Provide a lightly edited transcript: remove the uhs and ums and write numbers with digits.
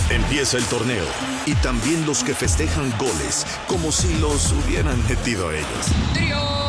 Empieza el torneo y también los que festejan goles como si los hubieran metido ellos.